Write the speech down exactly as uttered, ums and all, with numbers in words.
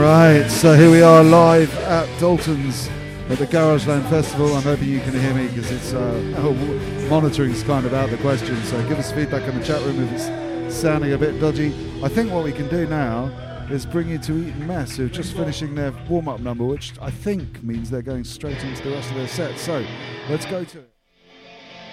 Right, so here we are live at Dalton's at the Garageland Festival. I'm hoping you can hear me because it's uh, oh, monitoring's kind of out of the question. So give us feedback in the chat room if it's sounding a bit dodgy. I think what we can do now is bring you to Eton Mess, who are just finishing their warm-up number, which I think means they're going straight into the rest of their set. So let's go to it.